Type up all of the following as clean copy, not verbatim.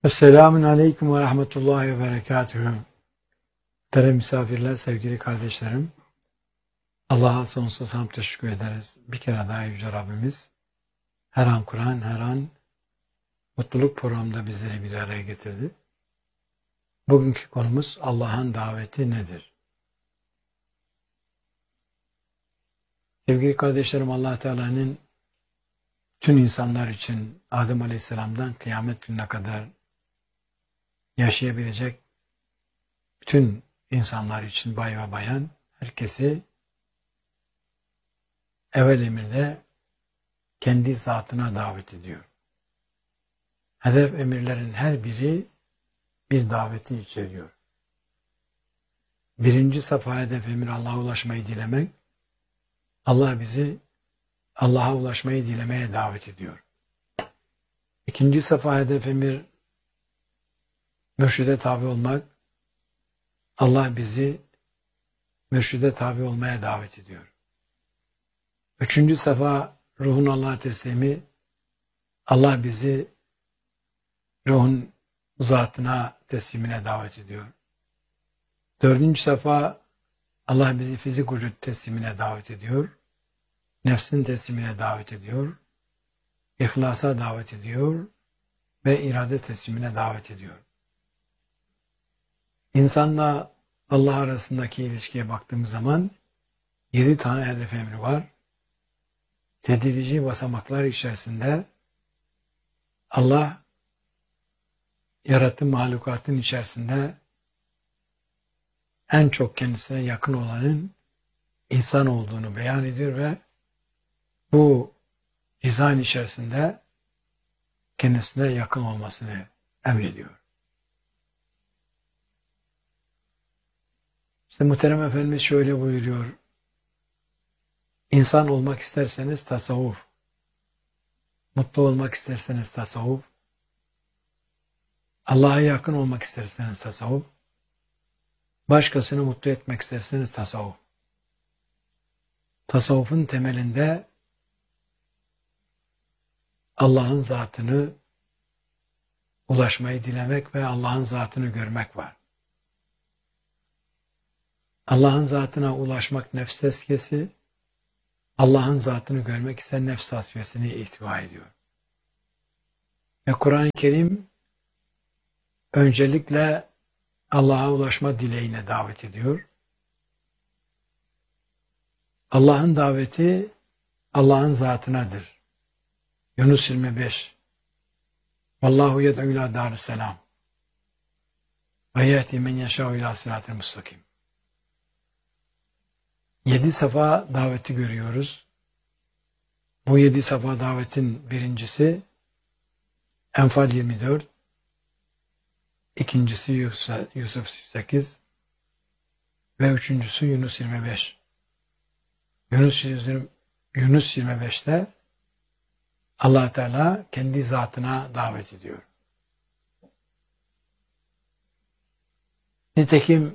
Esselamun Aleyküm ve Rahmetullahi ve Berekatühü. Muhterem misafirler, sevgili kardeşlerim. Allah'a sonsuz hamd teşekkür ederiz. Bir kere daha Yüce Rabbimiz her an Kur'an, her an mutluluk programında bizleri bir araya getirdi. Bugünkü konumuz Allah'ın daveti nedir? Sevgili kardeşlerim, Allah Teala'nın tüm insanlar için Adem Aleyhisselam'dan kıyamet gününe kadar yaşayabilecek bütün insanlar için bay ve bayan herkesi evvel emirde kendi zatına davet ediyor. Hedef emirlerin her biri bir daveti içeriyor. Birinci safa hedef emir Allah'a ulaşmayı dilemek, Allah bizi Allah'a ulaşmayı dilemeye davet ediyor. İkinci safa hedef emir mürşide tabi olmak, Allah bizi mürşide tabi olmaya davet ediyor. Üçüncü safa ruhun Allah'a teslimi, Allah bizi ruhun zatına teslimine davet ediyor. Dördüncü safa Allah bizi fizik vücut teslimine davet ediyor. Nefsin teslimine davet ediyor. İhlasa davet ediyor. Ve irade teslimine davet ediyor. İnsanla Allah arasındaki ilişkiye baktığımız zaman 7 tane hedef emri var. Tedrici basamaklar içerisinde Allah yarattığı mahlukatın içerisinde en çok kendisine yakın olanın insan olduğunu beyan ediyor ve bu dizayn içerisinde kendisine yakın olmasını emrediyor. İşte Muhterem Efendimiz şöyle buyuruyor. İnsan olmak isterseniz tasavvuf. Mutlu olmak isterseniz tasavvuf. Allah'a yakın olmak isterseniz tasavvuf. Başkasını mutlu etmek isterseniz tasavvuf. Tasavvufun temelinde Allah'ın zatını ulaşmayı dilemek ve Allah'ın zatını görmek var. Allah'ın zatına ulaşmak nefs tezkiyesi, Allah'ın zatını görmek ise nefs tasfiyesini ihtiva ediyor. Ve Kur'an-ı Kerim öncelikle Allah'a ulaşma dileğine davet ediyor. Allah'ın daveti Allah'ın zatınadır. Yunus 25. Vallahu yed'u ila darisselam. Ve yehdi men yeşâ'u ila sıratil mustakim. 7 safa daveti görüyoruz. Bu 7 safa davetin birincisi Enfal 24, ikincisi Yusuf 8 ve üçüncüsü Yunus 25. Yunus 25'te Allah Teala kendi zatına davet ediyor. Nitekim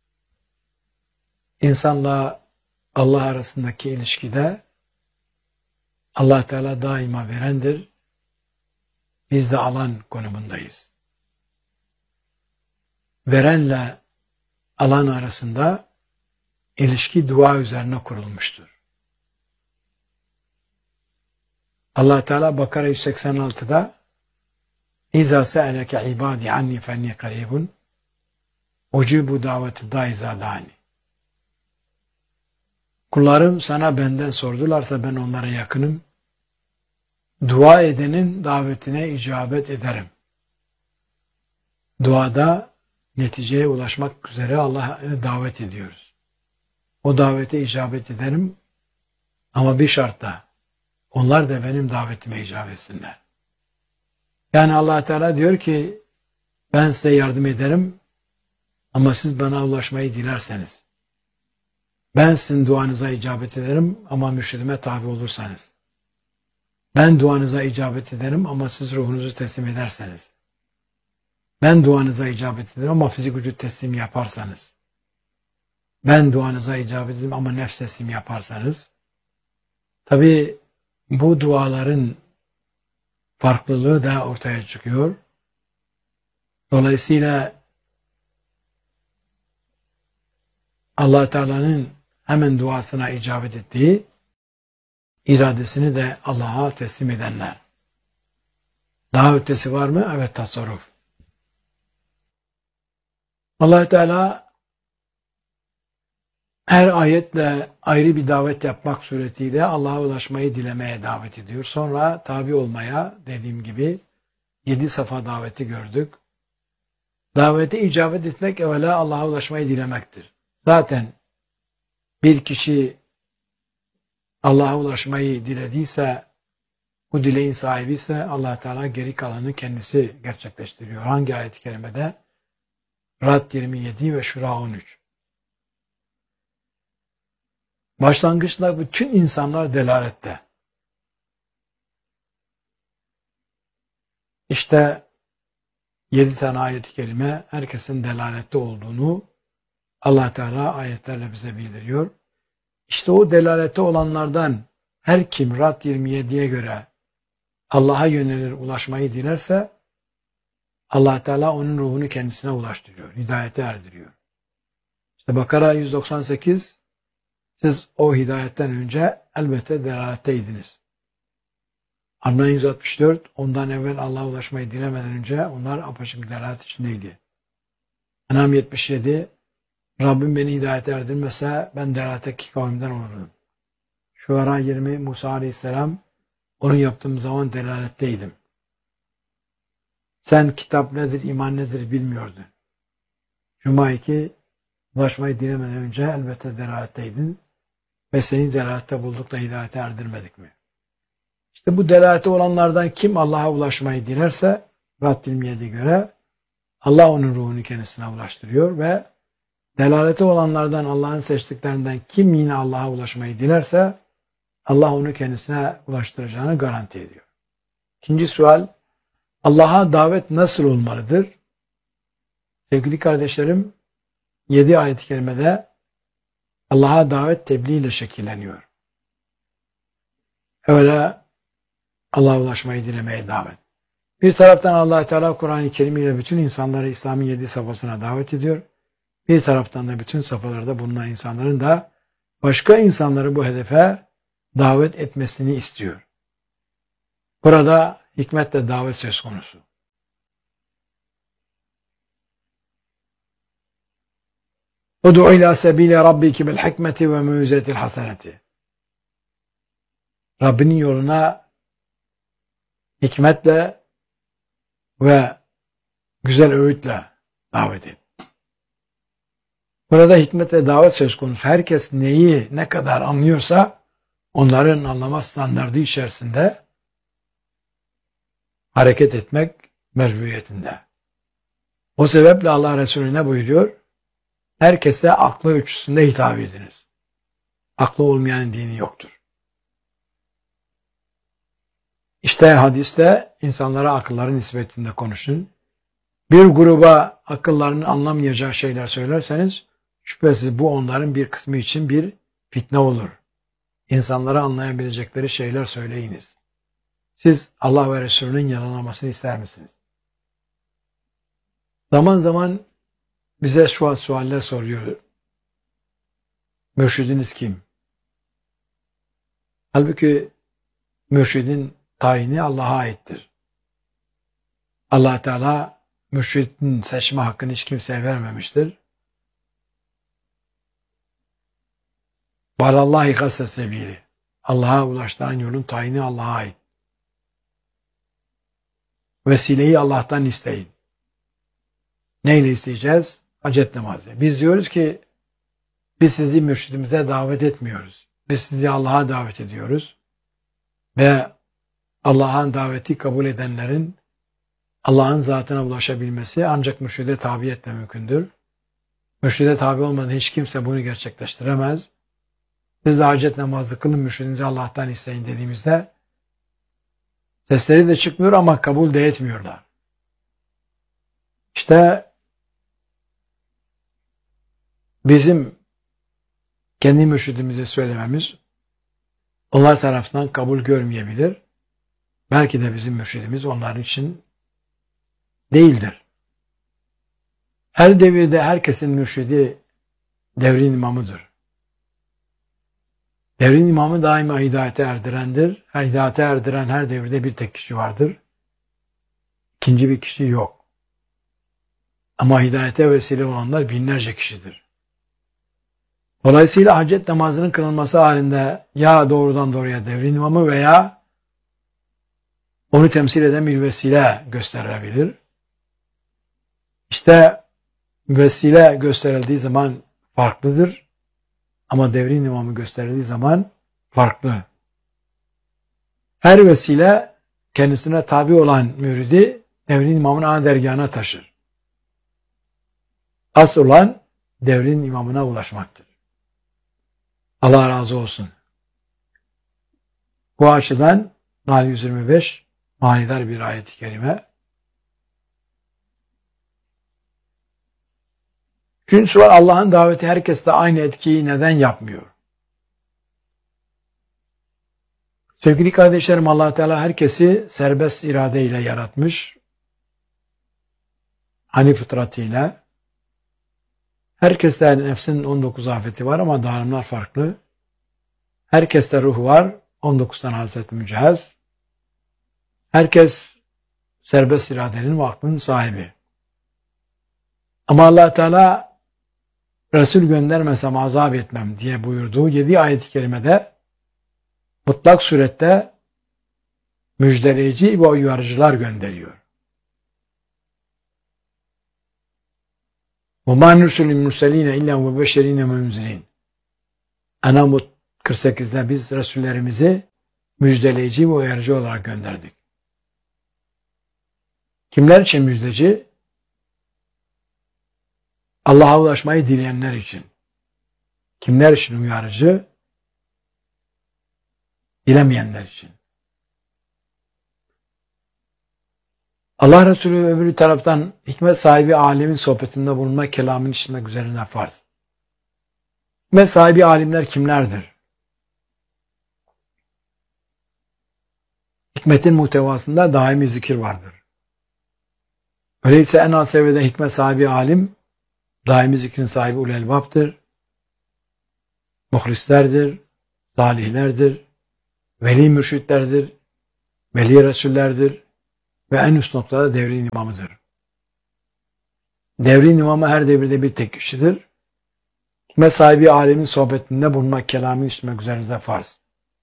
insanla Allah arasındaki ilişkide Allah Teala daima verendir. Biz de alan konumundayız. Verenle alan arasında ilişki dua üzerine kurulmuştur. Allah Teala Bakara 186'da İza se'eleke ibadi anni fenni karibun ucibu daveti da iza dani. Kullarım sana benden sordularsa ben onlara yakınım. Dua edenin davetine icabet ederim. Duada neticeye ulaşmak üzere Allah'a davet ediyoruz. O davete icabet ederim ama bir şartla onlar da benim davetime icabet etsinler. Yani Allah Teala diyor ki ben size yardım ederim ama siz bana ulaşmayı dilerseniz. Ben sizin duanıza icabet ederim ama mürşidime tabi olursanız. Ben duanıza icabet ederim ama siz ruhunuzu teslim ederseniz. Ben duanıza icabet ederim ama fizik vücut teslim yaparsanız. Ben duanıza icabet ederim ama nefs teslim yaparsanız. Tabi bu duaların farklılığı da ortaya çıkıyor. Dolayısıyla Allah Teala'nın hemen duasına icabet ettiği, iradesini de Allah'a teslim edenler. Daha ötesi var mı? Evet, tasarruf. Allah Teala her ayetle ayrı bir davet yapmak suretiyle Allah'a ulaşmayı dilemeye davet ediyor. Sonra tabi olmaya, dediğim gibi 7 safa daveti gördük. Davete icabet etmek evvela Allah'a ulaşmayı dilemektir. Zaten bir kişi Allah'a ulaşmayı dilediyse, bu dileğin sahibi ise Allah Teala geri kalanı kendisi gerçekleştiriyor. Hangi ayet-i kerimede? Rad 27 ve Şura 13. Başlangıçta bütün insanlar delalette. İşte 7 tane ayet-i kerime herkesin delalette olduğunu Allah Teala ayetlerle bize bildiriyor. İşte o delalette olanlardan her kim Rad 27'ye göre Allah'a yönelir, ulaşmayı dilerse Allah Teala onun ruhunu kendisine ulaştırıyor, hidayete erdiriyor. İşte Bakara 198, siz o hidayetten önce elbette delaletteydiniz. Arna 164, ondan evvel Allah'a ulaşmayı dilemeden önce onlar apaçık delalet içindeydi. Enam 77, Rabbim beni hidayete erdirmese ben delaletteki kavimden olurum. Şuara 20, Musa Aleyhisselam, onu yaptığım zaman delaletteydim. Sen kitap nedir, iman nedir bilmiyordun. Cuma 2, ulaşmayı dilemeden önce elbette delaletteydin ve seni delalette bulduk da hidayete erdirmedik mi? İşte bu delalette olanlardan kim Allah'a ulaşmayı dilerse Rad 27'ye göre Allah onun ruhunu kendisine ulaştırıyor ve delalete olanlardan Allah'ın seçtiklerinden kim yine Allah'a ulaşmayı dilerse Allah onu kendisine ulaştıracağını garanti ediyor. İkinci sual, Allah'a davet nasıl olmalıdır? Sevgili kardeşlerim, 7 ayet-i kerimede Allah'a davet tebliğ ile şekilleniyor. Öyle Allah'a ulaşmayı dilemeye davet. Bir taraftan Allah Teala Kur'an-ı Kerim ile bütün insanları İslam'ın 7 safhasına davet ediyor. Bir taraftan da bütün safhalarda bulunan insanların da başka insanları bu hedefe davet etmesini istiyor. Burada hikmetle davet söz konusu. Ud'u ila sebili rabbiki bil hikmeti ve mev'izetil haseneti. Rabbinin yoluna hikmetle ve güzel öğütle davet et. Burada hikmetle davet söz konusu. Herkes neyi ne kadar anlıyorsa onların anlama standardı içerisinde hareket etmek mecburiyetinde. O sebeple Allah Resulü ne buyuruyor? Herkese aklı ölçüsünde hitap ediniz. Aklı olmayan dini yoktur. İşte hadiste insanlara akılların nispetinde konuşun. Bir gruba akıllarının anlamayacağı şeyler söylerseniz şüphesiz bu onların bir kısmı için bir fitne olur. İnsanlara anlayabilecekleri şeyler söyleyiniz. Siz Allah ve Resulünün yalanlamasını ister misiniz? Zaman zaman bize şu sualler soruyor. Mürşidiniz kim? Halbuki mürşidin tayini Allah'a aittir. Allah Teala mürşidin seçme hakkını hiç kimseye vermemiştir. Valallahi gâsse sebîli. Allah'a ulaştıran yolun tayini Allah'a ait. Vesileyi Allah'tan isteyin. Neyle isteyeceğiz? Hacet namazı. Biz diyoruz ki biz sizi mürşidimize davet etmiyoruz. Biz sizi Allah'a davet ediyoruz. Ve Allah'ın daveti kabul edenlerin Allah'ın zatına ulaşabilmesi ancak mürşide tabiyetle mümkündür. Mürşide tabi olmadan hiç kimse bunu gerçekleştiremez. Biz de hacet namazı kılın, mürşidinizi Allah'tan isteyin dediğimizde sesleri de çıkmıyor ama kabul de etmiyorlar. İşte bizim kendi mürşidimize söylememiz onlar tarafından kabul görmeyebilir. Belki de bizim mürşidimiz onlar için değildir. Her devirde herkesin mürşidi devrin imamıdır. Devrin imamı daima hidayete erdirendir. Her hidayete erdiren her devirde bir tek kişi vardır. İkinci bir kişi yok. Ama hidayete vesile olanlar binlerce kişidir. Dolayısıyla hacet namazının kılınması halinde ya doğrudan doğruya devrin imamı veya onu temsil eden bir vesile gösterilebilir. İşte vesile gösterildiği zaman farklıdır. Ama devrin imamı gösterildiği zaman farklı. Her vesile kendisine tabi olan müridi devrin imamın ana dergahına taşır. Asıl olan devrin imamına ulaşmaktır. Allah razı olsun. Bu açıdan Nahl 125 manidar bir ayet-i kerime. Üçüncüsü var, Allah'ın daveti herkeste aynı etkiyi neden yapmıyor? Sevgili kardeşlerim, Allah Teala herkesi serbest iradeyle yaratmış. Hani fıtratıyla. Herkeste nefsin 19 afeti var ama dağılımlar farklı. Herkeste ruh var. 19 tane Hazreti Mücehhez. Herkes serbest iradenin ve aklın sahibi. Ama Allah Teala Resul göndermesem azap etmem diye buyurduğu 7 ayet-i kerimede mutlak surette müjdeleyici ve uyarıcılar gönderiyor. وَمَا نُرْسُلِ الْمُرْسَلِينَ اِلَّا وَبَشَرِينَ مُنْزِلِينَ Enam 48'de biz Resullerimizi müjdeleyici ve uyarıcı olarak gönderdik. Kimler için müjdeci? Allah'a ulaşmayı dileyenler için. Kimler için uyarıcı? Dilemeyenler için. Allah Resulü öbür taraftan hikmet sahibi alimin sohbetinde bulunma, kelamın işitmek üzerine farz. Hikmet sahibi alimler kimlerdir? Hikmetin muhtevasında daimi zikir vardır. Öyleyse en alt seviyede hikmet sahibi alim, daimi zikrin sahibi ulul elbaptır, muhlislerdir, salihlerdir, veli mürşitlerdir, veli resullerdir ve en üst noktada devrin imamıdır. Devrin imamı her devirde bir tek kişidir. Hikmet sahibi alimin sohbetinde bulunmak, kelamı işitmek üzerinde farz.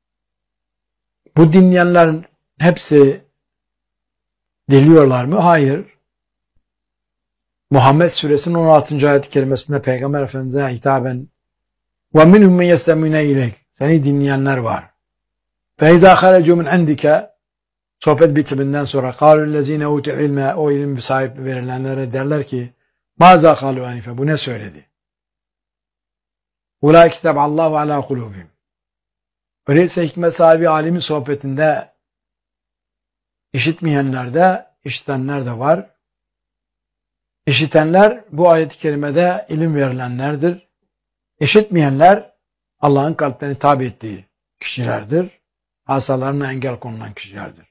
Bu dinleyenlerin hepsi diliyorlar mı? Hayır. Muhammed Suresinin 16. ayet-i kerimesinde Peygamber Efendimiz'e hitaben وَمِنْهُمْ مَنْ يَسْتَمِعُونَ اِلَيْكَ Seni dinleyenler var. فَاِذَا خَرَجُوا مِنْ عِنْدِكَ Sohbet bitiminden sonra قَالُوا الَّذ۪ينَ اُوتُ الْعِلْمَ O ilim sahip verilenlere derler ki مَاذَا قَالُوا اَنِفَ Bu ne söyledi? اُولَٰئِ كِتَبَ اللّٰهُ عَلَى قُلُوبِهِمْ Öyleyse hikmet sahibi alimin sohbetinde işitmeyenler de, işitenler de var. İşitenler bu ayet-i kerimede ilim verilenlerdir. İşitmeyenler Allah'ın kalplerini tabi ettiği kişilerdir. Hasalarına engel konulan kişilerdir.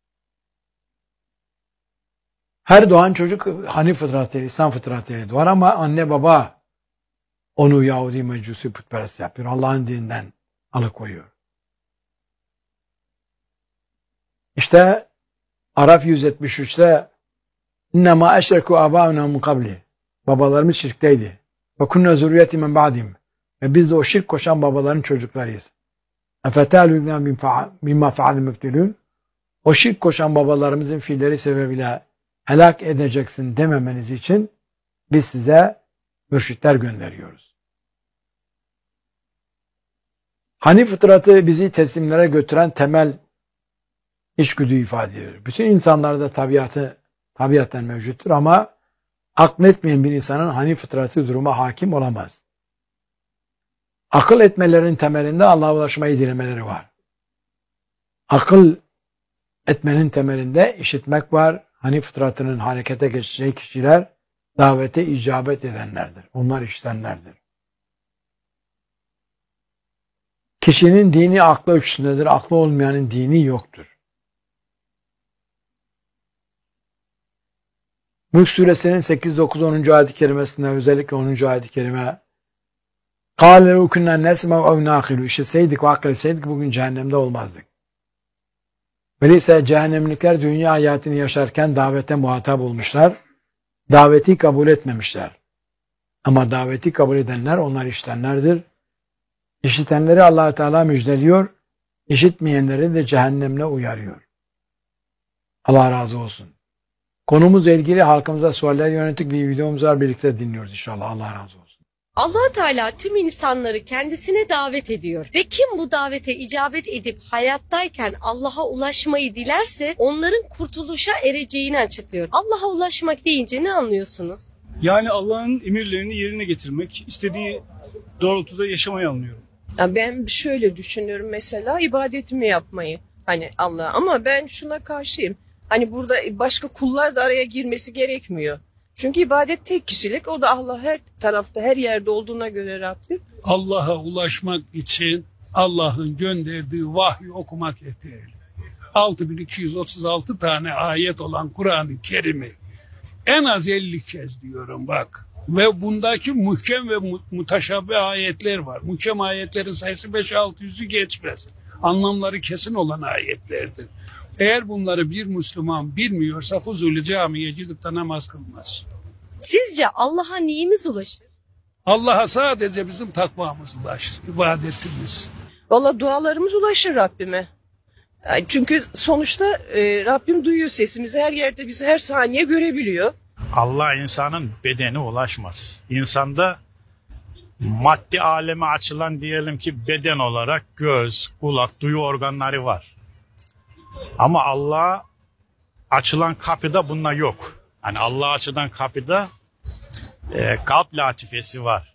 Her doğan çocuk Hanif fıtratıyla, İslam fıtratıyla doğar ama anne baba onu Yahudi, Mecusi, putperest yapıyor. Allah'ın dininden alıkoyuyor. İşte Araf 173'te İnnemâ eşrekû âbâunâ min kabli Babalarımız şirkteydi. Ve kunnâ zürriyeti men ba'dim Ve biz de o şirk koşan babaların çocuklarıyız. Efetâlûnâ bimmâ fe'al müftülûn O şirk koşan babalarımızın fiilleri sebebiyle helak edeceksin dememeniz için biz size mürşitler gönderiyoruz. Hanif fıtratı bizi teslimlere götüren temel içgüdüyü ifade ediyor. Bütün insanlarda tabiatten mevcuttur ama akletmeyen bir insanın Hanif fıtratı duruma hakim olamaz. Akıl etmelerinin temelinde Allah'a ulaşmayı dilemeleri var. Akıl etmenin temelinde işitmek var. Hanif fıtratının harekete geçeceği kişiler davete icabet edenlerdir. Onlar işitenlerdir. Kişinin dini aklı ölçüsündedir. Aklı olmayanın dini yoktur. Mülk suresinin 8, 9, 10. ayet-i kerimesinde özellikle 10. ayet-i kerime قَالَ لَوْ كُنَّا نَسْمَعُ اَوْ نَاقِلُ İşitseydik ve akletseydik bugün cehennemde olmazdık. Öyleyse cehennemlikler dünya hayatını yaşarken davete muhatap olmuşlar. Daveti kabul etmemişler. Ama daveti kabul edenler onlar işitenlerdir. İşitenleri Allah Teala müjdeliyor. İşitmeyenleri de cehennemle uyarıyor. Allah razı olsun. Konumuzla ilgili halkımıza sualler yönelik bir videomuz var. Birlikte dinliyoruz inşallah. Allah razı olsun. Allah Teala tüm insanları kendisine davet ediyor ve kim bu davete icabet edip hayattayken Allah'a ulaşmayı dilerse onların kurtuluşa ereceğini açıklıyor. Allah'a ulaşmak deyince ne anlıyorsunuz? Yani Allah'ın emirlerini yerine getirmek, istediği doğrultuda yaşamayı anlıyorum. Ya ben şöyle düşünüyorum, mesela ibadetimi yapmayı, hani Allah'a, ama ben şuna karşıyım. Hani burada başka kullar da araya girmesi gerekmiyor. Çünkü ibadet tek kişilik, o da Allah her tarafta, her yerde olduğuna göre Rabbim. Allah'a ulaşmak için Allah'ın gönderdiği vahyi okumak yeterli. 6236 tane ayet olan Kur'an-ı Kerim'i en az 50 kez diyorum bak. Ve bundaki muhkem ve muteşabih ayetler var. Muhkem ayetlerin sayısı 5-600'ü geçmez. Anlamları kesin olan ayetlerdir. Eğer bunları bir Müslüman bilmiyorsa Fuzuli camiye gidip de namaz kılmaz. Sizce Allah'a neyimiz ulaşır? Allah'a sadece bizim takvamız ulaşır, ibadetimiz. Valla dualarımız ulaşır Rabbime. Yani çünkü sonuçta Rabbim duyuyor sesimizi, her yerde bizi her saniye görebiliyor. Allah insanın bedeni ulaşmaz. İnsanda maddi aleme açılan diyelim ki beden olarak göz, kulak, duyu organları var. Ama Allah'a açılan kapıda bunlar yok. Hani Allah'a açılan kapıda kalp latifesi var.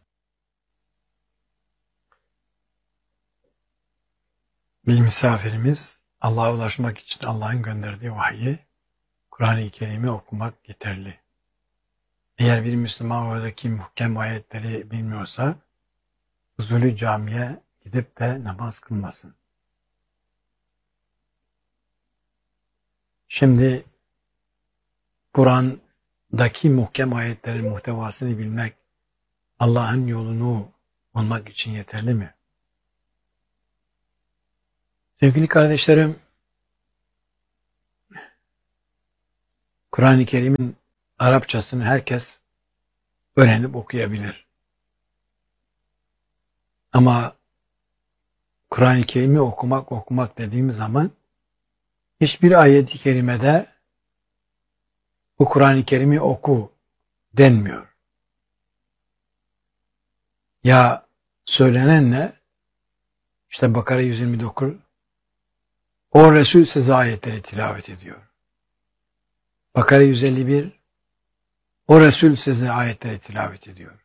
Bir misafirimiz Allah'a ulaşmak için Allah'ın gönderdiği vahyi, Kur'an-ı Kerim'i okumak yeterli. Eğer bir Müslüman oradaki muhkem ayetleri bilmiyorsa Fuzuli camiye gidip de namaz kılmasın. Şimdi Kur'an'daki muhkem ayetlerin muhtevasını bilmek Allah'ın yolunu bulmak için yeterli mi? Sevgili kardeşlerim, Kur'an-ı Kerim'in Arapçasını herkes öğrenip okuyabilir. Ama Kur'an-ı Kerim'i okumak dediğimiz zaman hiçbir ayet-i kerimede bu Kur'an-ı Kerim'i oku denmiyor. Ya söylenen ne? İşte Bakara 129, o Resul size ayetleri tilavet ediyor. Bakara 151, o Resul size ayetleri tilavet ediyor.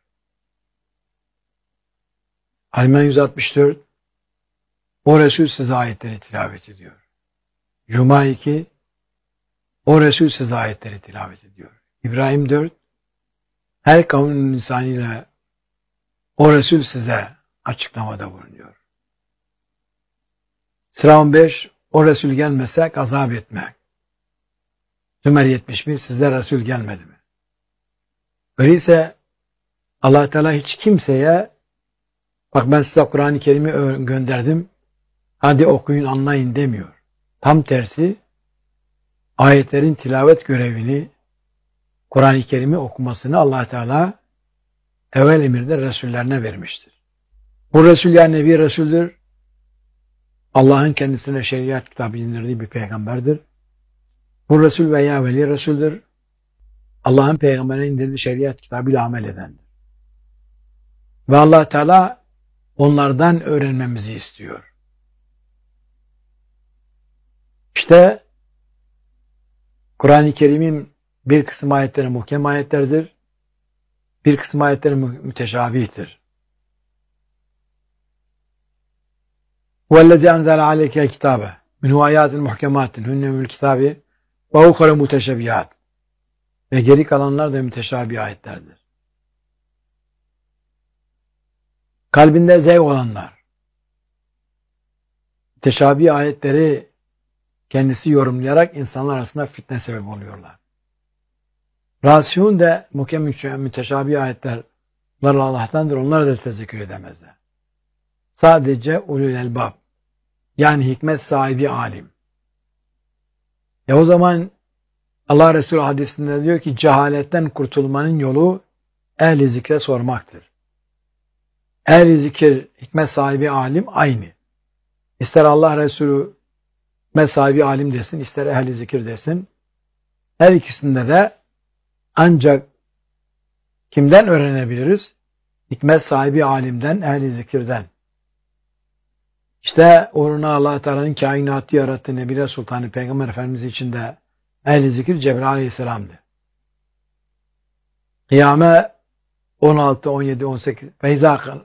Al-İmran 164, o Resul size ayetleri tilavet ediyor. Cuma 2, o Resul size ayetleri tilavet ediyor. İbrahim 4, her kavmin lisanıyla o Resul size açıklamada bulunuyor. Sıra 15, o Resul gelmese gazap etmek. Zümer 71, size Resul gelmedi mi? Öyleyse Allah Teala hiç kimseye bak ben size Kur'an-ı Kerim'i gönderdim, hadi okuyun anlayın demiyor. Tam tersi ayetlerin tilavet görevini, Kur'an-ı Kerim'i okumasını Allah Teala evvel emirde Resullerine vermiştir. Bu Resul yani Nebi Resul'dür. Allah'ın kendisine şeriat kitabı indirdiği bir peygamberdir. Bu Resul veya Veli Resul'dür. Allah'ın peygamberine indirdiği şeriat kitabıyla amel edendir. Ve Allah Teala onlardan öğrenmemizi istiyor. İşte Kur'an-ı Kerim'in bir kısım ayetleri muhkem ayetlerdir. Bir kısım ayetleri müteşabihtir. وَالَّذِي أَنْزَلَ عَلَيْكَ الْكِتَابَ مِنْهُ آيَاتٍ مُحْكَمَاتٍ هُنَّ مِنَ الْكِتَابِ وَأُخَرَ مُتَشَابِهَاتٍ Ve geri kalanlar da müteşabih ayetlerdir. Kalbinde zevk olanlar, müteşabih ayetleri kendisi yorumlayarak insanlar arasında fitne sebep oluyorlar. Rasihun de muhkem müteşabih ayetler Allah'tandır. Onlar da tezekkür edemezler. Sadece ulul elbab, yani hikmet sahibi alim. O zaman Allah Resulü hadisinde diyor ki cehaletten kurtulmanın yolu ehli zikre sormaktır. Ehli zikir, hikmet sahibi alim aynı. İster Allah Resulü hikmet sahibi alim desin, ister ehli zikir desin. Her ikisinde de ancak kimden öğrenebiliriz? Hikmet sahibi alimden, ehli zikirden. İşte uğruna Allah Teala'nın kainatı yarattığı Nebile Sultanı Peygamber Efendimiz için de ehli zikir Cebrail Aleyhisselam'dı. Kıyame 16, 17, 18 Feyza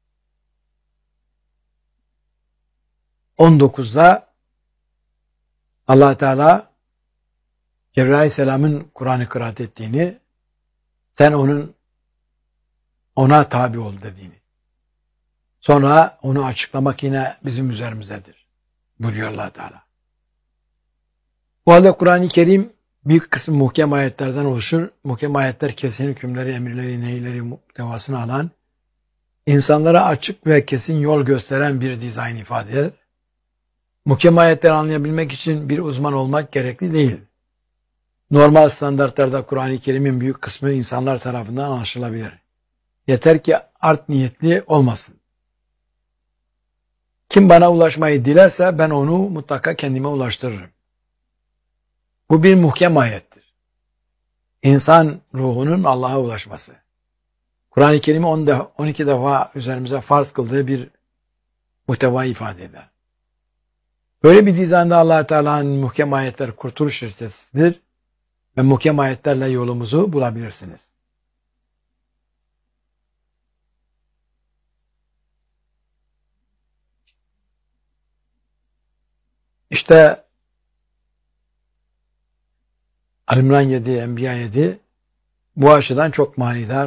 19'da Allah Teala Cebrail Aleyhisselam'ın Kur'an'ı kıraat ettiğini, sen ona tabi ol dediğini. Sonra onu açıklamak yine bizim üzerimizdedir buyuruyor Allah Teala. Bu halde Kur'an-ı Kerim büyük kısmı muhkem ayetlerden oluşur. Muhkem ayetler kesin hükümleri, emirleri, nehirleri muhtevasını alan, insanlara açık ve kesin yol gösteren bir dizayn ifade eder. Muhkem ayetleri anlayabilmek için bir uzman olmak gerekli değil. Normal standartlarda Kur'an-ı Kerim'in büyük kısmı insanlar tarafından anlaşılabilir. Yeter ki art niyetli olmasın. Kim bana ulaşmayı dilerse ben onu mutlaka kendime ulaştırırım. Bu bir muhkem ayettir. İnsan ruhunun Allah'a ulaşması. Kur'an-ı Kerim'i 12 defa üzerimize farz kıldığı bir muhteva ifade eder. Böyle bir dizayında Allah Teala'nın muhkem ayetler kurtuluş reçetesidir ve muhkem ayetlerle yolumuzu bulabilirsiniz. İşte Al-İmran 7, Enbiya 7 bu açıdan çok manidar.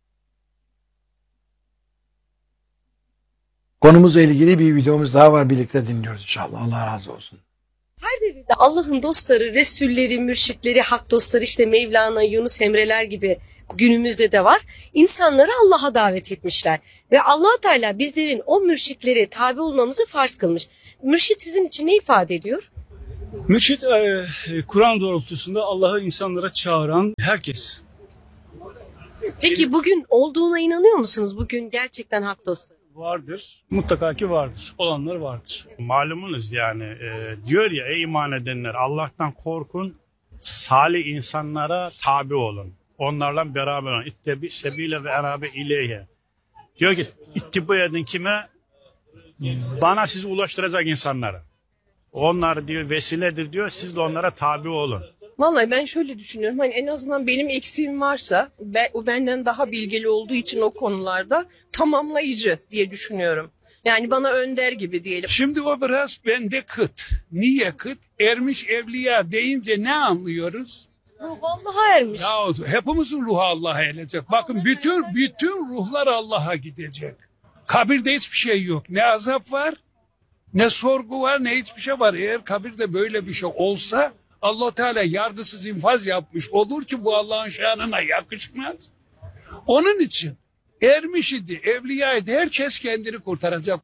Konumuzla ilgili bir videomuz daha var. Birlikte dinliyoruz inşallah. Allah razı olsun. Her devirde Allah'ın dostları, Resulleri, mürşitleri, hak dostları işte Mevlana, Yunus Emre'ler gibi günümüzde de var. İnsanları Allah'a davet etmişler. Ve Allah Teala bizlerin o mürşitlere tabi olmamızı farz kılmış. Mürşit sizin için ne ifade ediyor? Mürşit, Kur'an doğrultusunda Allah'ı insanlara çağıran herkes. Peki bugün olduğuna inanıyor musunuz? Bugün gerçekten hak dostları. Vardır. Mutlaka ki vardır. Olanlar vardır. Malumunuz yani diyor ya ey iman edenler Allah'tan korkun, salih insanlara tabi olun. Onlarla beraber olun. İttebi sebile ve erabe ileyhe. Diyor ki ittiba edin kime? Bana sizi ulaştıracak insanlara. Onlar diyor vesiledir diyor. Siz de onlara tabi olun. Vallahi ben şöyle düşünüyorum. Hani en azından benim eksiğim varsa o benden daha bilgili olduğu için o konularda tamamlayıcı diye düşünüyorum. Yani bana önder gibi diyelim. Şimdi o biraz bende kıt. Niye kıt? Ermiş evliya deyince ne anlıyoruz? Ruh Allah'a ermiş. Ya hepimizin ruhu Allah'a erecek. Bakın bütün ruhlar Allah'a gidecek. Kabirde hiçbir şey yok. Ne azap var, ne sorgu var, ne hiçbir şey var. Eğer kabirde böyle bir şey olsa Allah Teala yargısız infaz yapmış olur ki bu Allah'ın şanına yakışmaz. Onun için ermiş idi, evliya idi, herkes kendini kurtaracak.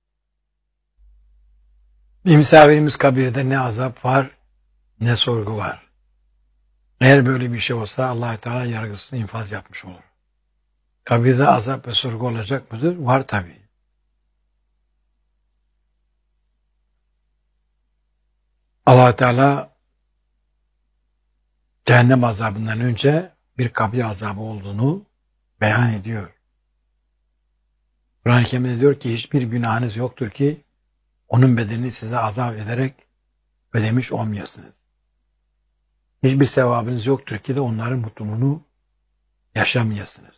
Bir misafirimiz kabirde ne azap var ne sorgu var. Eğer böyle bir şey olsa Allah Teala yargısız infaz yapmış olur. Kabirde azap ve sorgu olacak mıdır? Var tabii. Allah Teala cehennem azabından önce bir kabir azabı olduğunu beyan ediyor. Kur'an-ı Kerim'de diyor ki hiçbir günahınız yoktur ki onun bedelini size azap ederek ödemiş olmayasınız. Hiçbir sevabınız yoktur ki de onların mutluluğunu yaşamayasınız.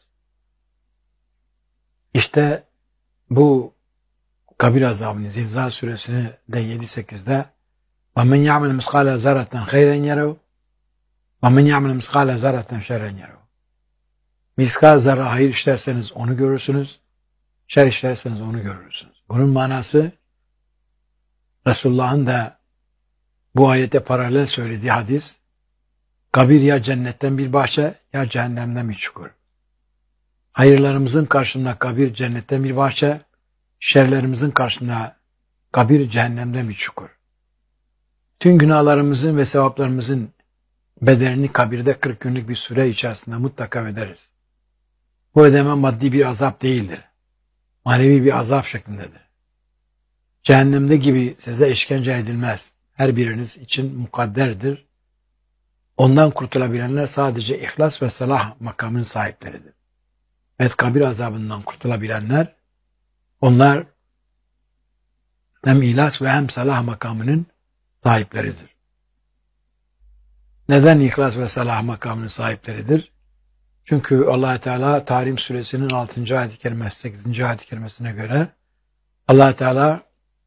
İşte bu kabir azabını Zilzal suresinde 7-8'de وَمَنْ يَعْمَلْ مِسْقَالَ زَرَّةً خَيْرًا يَرَوْا وَمَنْ يَعْمَلْ مِسْقَالَ زَرَّةً شَرًّا يَرَوْا. Miskal zarra hayır işlerseniz onu görürsünüz, şer işlerseniz onu görürsünüz. Bunun manası Resulullah'ın da bu ayete paralel söylediği hadis, kabir ya cennetten bir bahçe ya cehennemden bir çukur. Hayırlarımızın karşısında kabir cennetten bir bahçe, şerlerimizin karşısında kabir cehennemden bir çukur. Tüm günahlarımızın ve sevaplarımızın bedelini kabirde 40 günlük bir süre içerisinde mutlaka öderiz. Bu ödeme maddi bir azap değildir. Manevi bir azap şeklindedir. Cehennemde gibi size işkence edilmez. Her biriniz için mukadderdir. Ondan kurtulabilenler sadece ihlas ve salah makamının sahipleridir. Evet, kabir azabından kurtulabilenler, onlar hem ihlas ve hem salah makamının sahipleridir. Neden ihlas ve salah makamının sahipleridir? Çünkü Allah Teala Tahrim suresinin 6. ayet-i kerimesi, 8. ayet-i kerimesine göre Allah Teala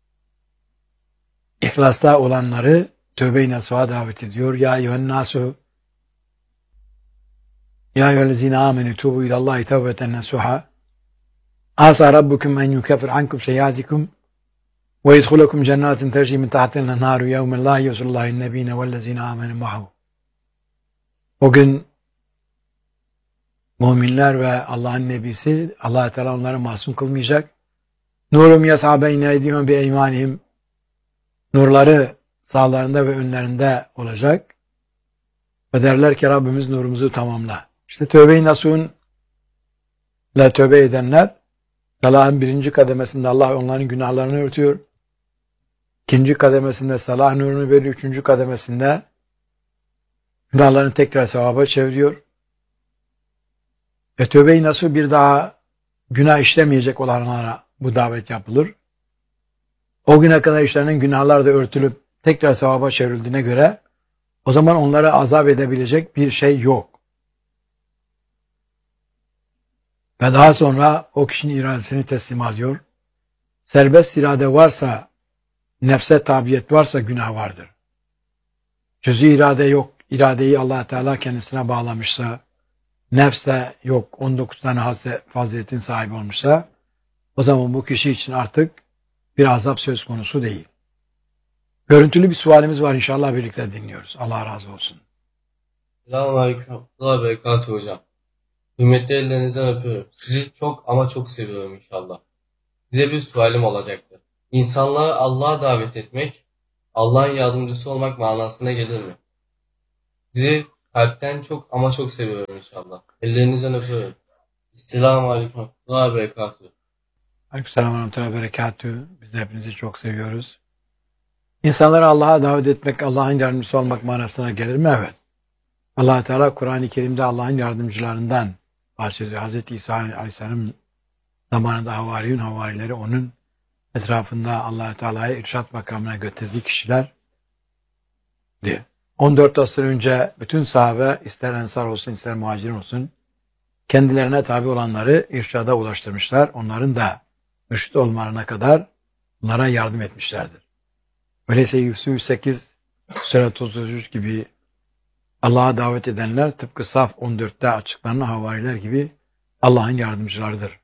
İhlasta olanları tövbe-i nasuha davet ediyor. Ya eyyühennâsû ya eyyühellezîne âmenû tûbû ilallâhi tevbeten nasuha âsâ rabbukum en yukeffir ankum seyyiâtikum ve yedhulukum cennâtin tercî min tahtiha el-enhâru yevmen lâ yuhzillâhu en-nebîne vellezîne âmenû ma'ahu. O gün müminler ve Allah'ın nebisi Allah Teala onları masum kılmayacak. Nurum yas'a beyne eydihim bi eymanihim. Nurları sağlarında ve önlerinde olacak. Ve derler ki Rabbimiz nurumuzu tamamla. İşte tövbe-i nasuh'un ile tövbe edenler salahın 1. kademesinde Allah onların günahlarını örtüyor. 2. kademesinde salah nurunu veriyor. 3. kademesinde günahlarını tekrar sevaba çeviriyor. Ve tövbe-i nasuh bir daha günah işlemeyecek olanlara bu davet yapılır. O güne kadar işlenen günahlar da örtülüp tekrar sevaba çevrildiğine göre o zaman onları azap edebilecek bir şey yok. Ve daha sonra o kişinin iradesini teslim alıyor. Serbest irade varsa, nefse tabiyet varsa günah vardır. Cüz'i irade yok, iradeyi Allah Teala kendisine bağlamışsa, nefse yok, 19 tane faziletin sahibi olmuşsa, o zaman bu kişi için artık bir azap söz konusu değil. Görüntülü bir sualimiz var, inşallah birlikte dinliyoruz. Allah razı olsun. Selamünaleyküm. Allah berekatü hocam. Hürmetli ellerinizden öpüyorum. Sizi çok ama çok seviyorum inşallah. Size bir sualim olacaktı. İnsanları Allah'a davet etmek, Allah'ın yardımcısı olmak manasına gelir mi? Sizi kalpten çok ama çok seviyorum inşallah. Ellerinizden öpüyorum. Selamünaleyküm. Allah berekatü. Aleykümselam ve rahmetullahi ve berekatühü. Biz de hepinizi çok seviyoruz. İnsanları Allah'a davet etmek, Allah'ın yardımcısı olmak manasına gelir mi? Evet. Allah Teala Kur'an-ı Kerim'de Allah'ın yardımcılarından bahsediyor. Hz. İsa Aleyhisselam zamanında havarileri onun etrafında Allah Teala'yı irşat makamına götürdüğü kişiler diye. 14 asır önce bütün sahabe, ister ensar olsun ister muhacirin olsun, kendilerine tabi olanları irşada ulaştırmışlar. Onların da mürşit olmalarına kadar onlara yardım etmişlerdir. Öyleyse 108 Süre 33 gibi Allah'a davet edenler tıpkı Saf 14'te açıklanan havariler gibi Allah'ın yardımcılarıdır.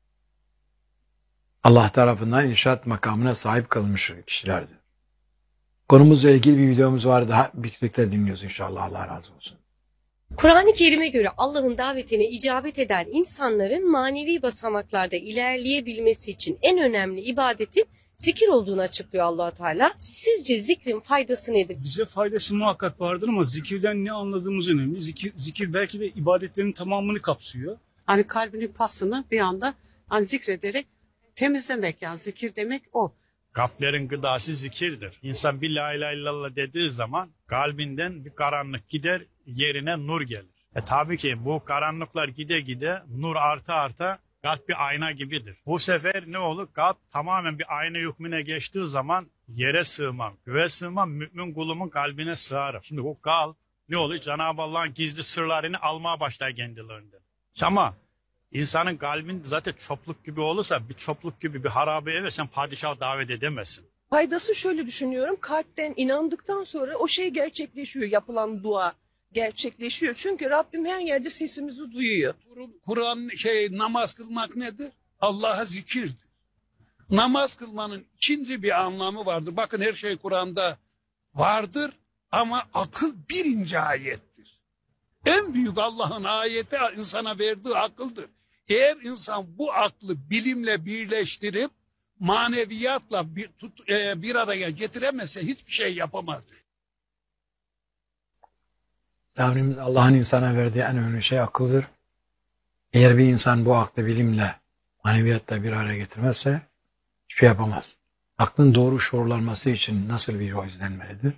Allah tarafından irşat makamına sahip kılmış kişilerdir. Konumuzla ilgili bir videomuz var. Daha birlikte dinliyoruz inşallah. Allah razı olsun. Kur'an-ı Kerim'e göre Allah'ın davetine icabet eden insanların manevi basamaklarda ilerleyebilmesi için en önemli ibadetin zikir olduğunu açıklıyor Allah Teala. Sizce zikrin faydası nedir? Bize faydası muhakkak vardır ama zikirden ne anladığımız önemli. Zikir belki de ibadetlerin tamamını kapsıyor. Hani kalbinin pasını bir anda hani zikrederek temizlemek, yani zikir demek o. Kalplerin gıdası zikirdir. İnsan bir la ilahe illallah dediği zaman kalbinden bir karanlık gider, yerine nur gelir. Tabii ki bu karanlıklar gide gide nur arta kalp bir ayna gibidir. Bu sefer ne olur? Kalp tamamen bir ayna hükmüne geçtiği zaman yere sığmam, göğe sığmam, mümin kulumun kalbine sığarım. Şimdi bu kalp ne oluyor? Cenab-ı Allah'ın gizli sırlarını almaya başlar kendilerinden. Ama İnsanın kalbin zaten çopluk gibi olursa bir çopluk gibi bir harabe eve sen padişah davet edemezsin. Faydası şöyle düşünüyorum. Kalpten inandıktan sonra o şey gerçekleşiyor. Yapılan dua gerçekleşiyor. Çünkü Rabbim her yerde sesimizi duyuyor. Kur'an namaz kılmak nedir? Allah'a zikirdir. Namaz kılmanın ikinci bir anlamı vardır. Bakın her şey Kur'an'da vardır ama akıl birinci ayettir. En büyük Allah'ın ayeti insana verdiği akıldır. Eğer insan bu aklı bilimle birleştirip maneviyatla bir araya getiremezse hiçbir şey yapamaz. Rabbimiz Allah'ın insana verdiği en önemli şey akıldır. Eğer bir insan bu aklı bilimle, maneviyatla bir araya getirmezse hiçbir şey yapamaz. Aklın doğru şuurlanması için nasıl bir yol izlenmelidir?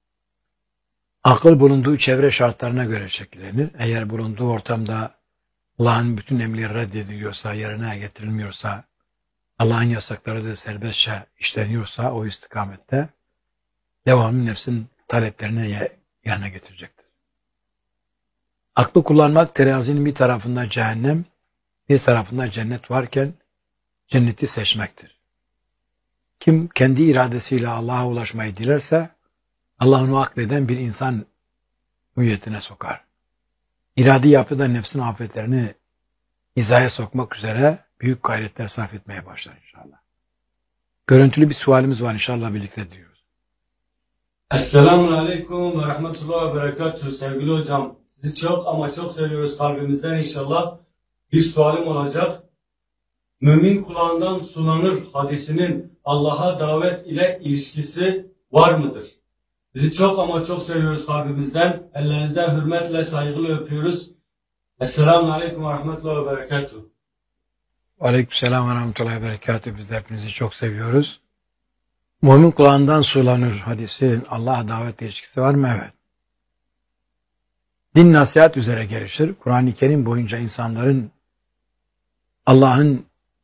Akıl bulunduğu çevre şartlarına göre şekillenir. Eğer bulunduğu ortamda Allah'ın bütün emirleri reddediliyorsa, yerine getirilmiyorsa, Allah'ın yasakları da serbestçe işleniyorsa o istikamette devamlı nefsin taleplerini yerine getirecektir. Aklı kullanmak terazinin bir tarafında cehennem, bir tarafında cennet varken cenneti seçmektir. Kim kendi iradesiyle Allah'a ulaşmayı dilerse Allah onu akleden bir insan hüviyetine sokar. İradi yapıda nefsin afetlerini hizaya sokmak üzere büyük gayretler sarf etmeye başlar inşallah. Görüntülü bir sualimiz var inşallah birlikte diyoruz. Esselamun Aleyküm ve Rahmetullah ve Berekatuhu. Sevgili hocam, sizi çok ama çok seviyoruz kalbimizden inşallah. Bir sualim olacak. Mümin kulağından sulanır hadisinin Allah'a davet ile ilişkisi var mıdır? Sizi çok ama çok seviyoruz kalbimizden. Ellerinizden hürmetle, saygıyla öpüyoruz. Esselamun Aleyküm ve Rahmetullah ve Berekatuhu. Aleykümselam ve Rahmetullahi ve Berekatuhu. Biz de hepinizi çok seviyoruz. Mümin kulağından sulanır hadisi Allah'a davet ilişkisi var mı? Evet. Din nasihat üzere gelişir. Kur'an-ı Kerim boyunca insanların Allah'ın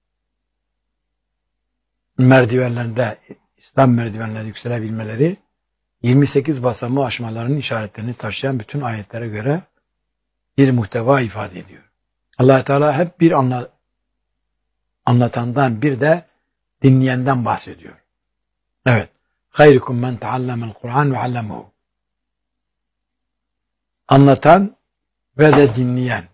merdivenlerinde, İslam merdivenlerinde yükselebilmeleri 28 basamağı aşmalarının işaretlerini taşıyan bütün ayetlere göre bir muhteva ifade ediyor. Allah Teala hep bir anlatandan bir de dinleyenden bahsediyor. Evet. Hayrukum men teallemel Kur'an ve allemehu. Anlatan ve de dinleyen.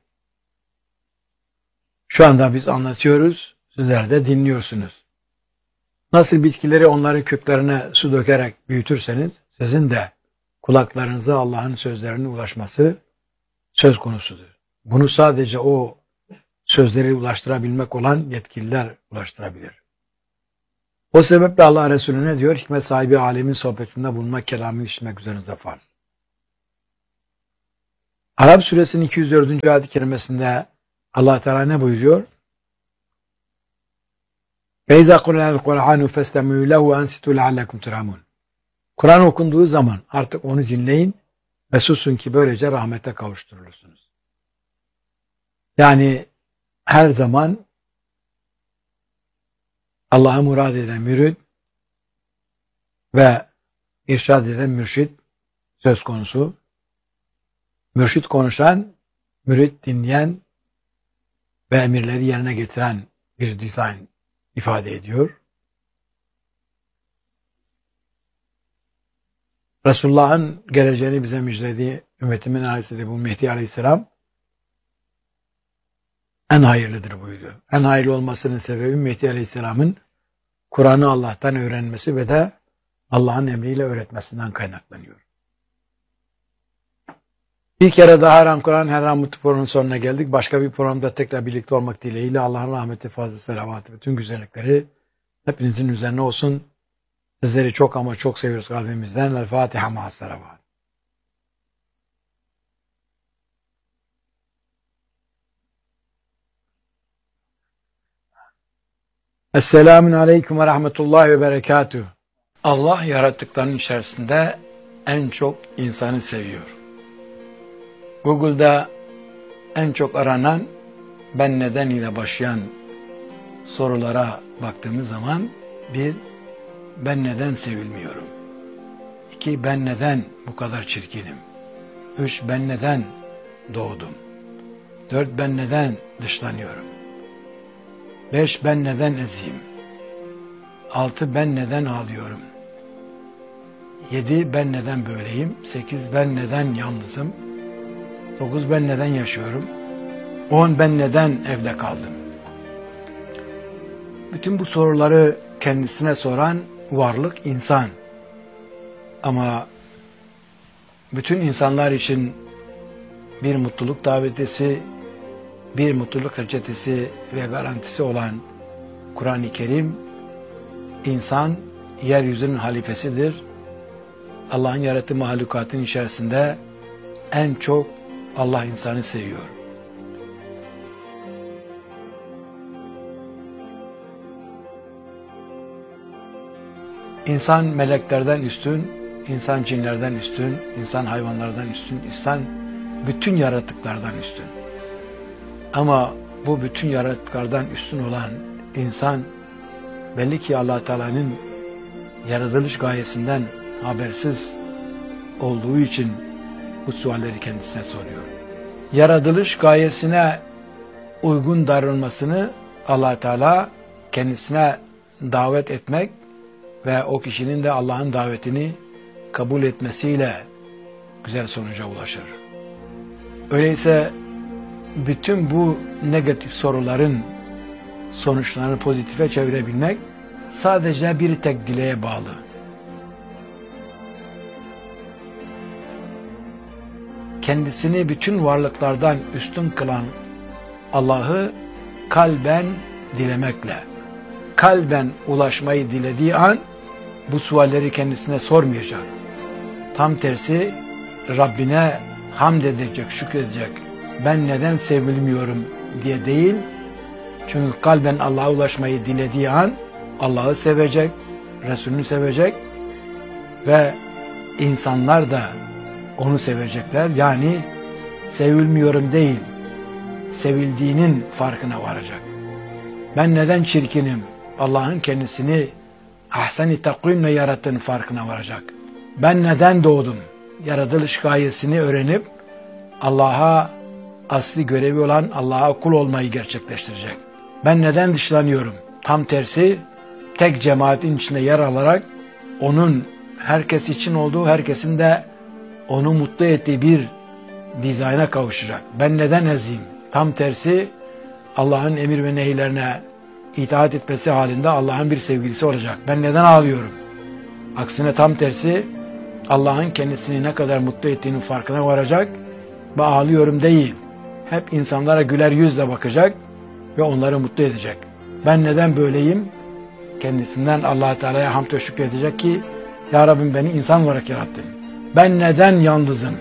Şu anda biz anlatıyoruz, sizler de dinliyorsunuz. Nasıl bitkileri onların köklerine su dökerek büyütürseniz, sizin de kulaklarınıza Allah'ın sözlerine ulaşması söz konusudur. Bunu sadece o sözleri ulaştırabilmek olan yetkililer ulaştırabilir. O sebeple Allah Resulü ne diyor? Hikmet sahibi alemin sohbetinde bulunmak, kelamı işitmek üzerinize farz. Arap suresinin 204. ayet-i kerimesinde Allah Teala ne buyuruyor? فَاِذَا قُلَنَا الْقُرْآنُ فَاسْتَمِعُوا لَهُ وَاَنْسِتُوا لَعَلَّكُمْ تُرْحَمُونَ. Kur'an okunduğu zaman artık onu dinleyin ve susun ki böylece rahmete kavuşturulursunuz. Yani her zaman Allah'a murad eden mürid ve irşad eden mürşid söz konusu. Mürşid konuşan, mürid dinleyen ve emirleri yerine getiren bir dizayn ifade ediyor. Resulullah'ın geleceğini bize müjdelediği ümmetimin ailesi bu Mehdi Aleyhisselam en hayırlıdır buyuruyor. En hayırlı olmasının sebebi Mehdi Aleyhisselam'ın Kur'an'ı Allah'tan öğrenmesi ve de Allah'ın emriyle öğretmesinden kaynaklanıyor. Bir kere daha her an Kur'an, her an mutlu programın sonuna geldik. Başka bir programda tekrar birlikte olmak dileğiyle Allah'ın rahmeti, fazla selavatı, bütün güzellikleri hepinizin üzerine olsun. Sizleri çok ama çok seviyoruz kalbimizden. El Fatiha ma'as selavat. Esselamun Aleyküm ve Rahmetullahi ve Berekatuhu. Allah yarattıklarının içerisinde en çok insanı seviyor. Google'da en çok aranan ben neden ile başlayan sorulara baktığımız zaman bir, ben neden sevilmiyorum? 2, ben neden bu kadar çirkinim? 3, ben neden doğdum? 4, ben neden dışlanıyorum? 5, ben neden eziyim? 6, ben neden ağlıyorum? 7, ben neden böyleyim? 8, ben neden yalnızım? 9, ben neden yaşıyorum? 10, ben neden evde kaldım? Bütün bu soruları kendisine soran varlık insan. Ama bütün insanlar için bir mutluluk davetisi, bir mutluluk reçetesi ve garantisi olan Kur'an-ı Kerim, insan yeryüzünün halifesidir. Allah'ın yarattığı mahlukatın içerisinde en çok Allah insanı seviyor. İnsan meleklerden üstün, insan cinlerden üstün, insan hayvanlardan üstün, insan bütün yaratıklardan üstün. Ama bu bütün yaratıklardan üstün olan insan belli ki Allah Teala'nın yaratılış gayesinden habersiz olduğu için bu sualleri kendisine soruyor. Yaratılış gayesine uygun davranmasını Allah Teala kendisine davet etmek ve o kişinin de Allah'ın davetini kabul etmesiyle güzel sonuca ulaşır. Öyleyse bütün bu negatif soruların sonuçlarını pozitife çevirebilmek sadece bir tek dileğe bağlı. Kendisini bütün varlıklardan üstün kılan Allah'ı kalben dilemekle, kalben ulaşmayı dilediği an bu sualleri kendisine sormayacak. Tam tersi Rabbine hamd edecek, şükredecek. Ben neden sevilmiyorum diye değil. Çünkü kalben Allah'a ulaşmayı dilediği an Allah'ı sevecek, Resulünü sevecek ve insanlar da onu sevecekler. Yani sevilmiyorum değil, sevildiğinin farkına varacak. Ben neden çirkinim? Allah'ın kendisini ahsen-i takvimle yarattığının farkına varacak. Ben neden doğdum? Yaratılış gayesini öğrenip Allah'a asli görevi olan Allah'a kul olmayı gerçekleştirecek. Ben neden dışlanıyorum? Tam tersi tek cemaatin içinde yer alarak onun herkes için olduğu, herkesin de onu mutlu ettiği bir dizayna kavuşacak. Ben neden eziyim? Tam tersi Allah'ın emir ve nehirlerine itaat etmesi halinde Allah'ın bir sevgilisi olacak. Ben neden ağlıyorum? Aksine tam tersi Allah'ın kendisini ne kadar mutlu ettiğinin farkına varacak ve ağlıyorum değil. Hep insanlara güler yüzle bakacak ve onları mutlu edecek. Ben neden böyleyim? Kendisinden Allah Teala'ya hamd ve şükredecek ki Ya Rabbim beni insan olarak yarattın. Ben neden yalnızım?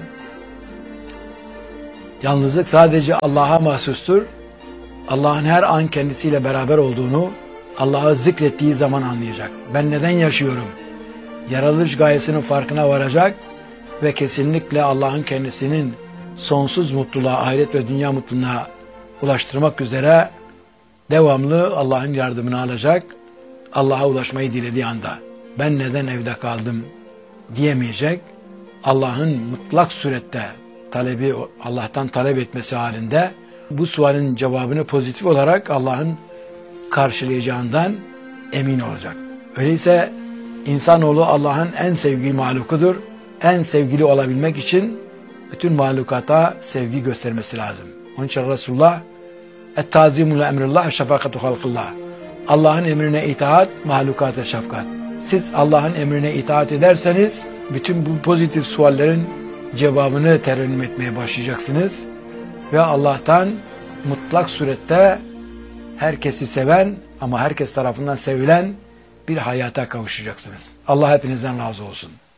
Yalnızlık sadece Allah'a mahsustur. Allah'ın her an kendisiyle beraber olduğunu Allah'ı zikrettiği zaman anlayacak. Ben neden yaşıyorum? Yaratılış gayesinin farkına varacak ve kesinlikle Allah'ın kendisinin sonsuz mutluluğa, ahiret ve dünya mutluluğuna ulaştırmak üzere devamlı Allah'ın yardımını alacak. Allah'a ulaşmayı dilediği anda ben neden evde kaldım diyemeyecek. Allah'ın mutlak surette talebi, Allah'tan talep etmesi halinde bu sualin cevabını pozitif olarak Allah'ın karşılayacağından emin olacak. Öyleyse insanoğlu Allah'ın en sevgili mahlukudur. En sevgili olabilmek için bütün mahlukata sevgi göstermesi lazım. Onun için Resulullah "Et-tazimu li emrillah şefakatu halqillah." Allah'ın emrine itaat, mahlukata şefkat. Siz Allah'ın emrine itaat ederseniz bütün bu pozitif suallerin cevabını terennüm etmeye başlayacaksınız ve Allah'tan mutlak surette herkesi seven ama herkes tarafından sevilen bir hayata kavuşacaksınız. Allah hepinizden razı olsun.